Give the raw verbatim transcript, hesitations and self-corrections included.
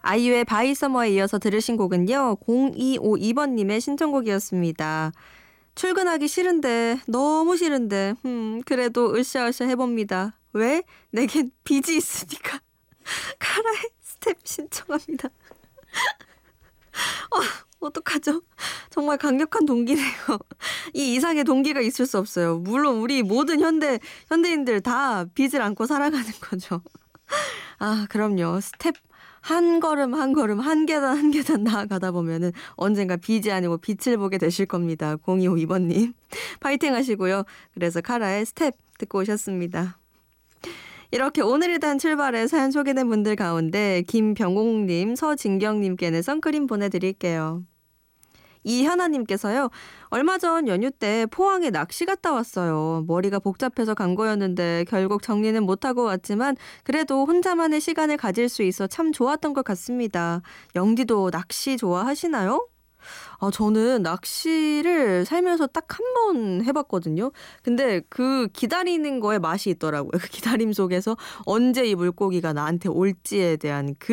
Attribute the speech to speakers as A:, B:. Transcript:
A: 아이유의 바이 서머에 이어서 들으신 곡은요. 공이오이 번님의 신청곡이었습니다. 출근하기 싫은데 너무 싫은데 음, 그래도 으쌰으쌰 해봅니다. 왜? 내겐 빚이 있으니까. 카라의 스텝 신청합니다. 어, 어떡하죠? 정말 강력한 동기네요. 이 이상의 동기가 있을 수 없어요. 물론 우리 모든 현대, 현대인들 다 빚을 안고 살아가는 거죠. 아, 그럼요. 스텝 한 걸음 한 걸음 한 계단 한 계단 나아가다 보면은 언젠가 빚이 아니고 빛을 보게 되실 겁니다. 공이오이 번님. 파이팅 하시고요. 그래서 카라의 스텝 듣고 오셨습니다. 이렇게 오늘에 대한 출발에 사연 소개된 분들 가운데 김병옥님, 서진경님께는 선크림 보내드릴게요. 이현아님께서요. 얼마 전 연휴 때 포항에 낚시 갔다 왔어요. 머리가 복잡해서 간 거였는데 결국 정리는 못하고 왔지만 그래도 혼자만의 시간을 가질 수 있어 참 좋았던 것 같습니다. 영디도 낚시 좋아하시나요? 아, 저는 낚시를 살면서 딱 한 번 해봤거든요. 근데 그 기다리는 거에 맛이 있더라고요. 그 기다림 속에서 언제 이 물고기가 나한테 올지에 대한 그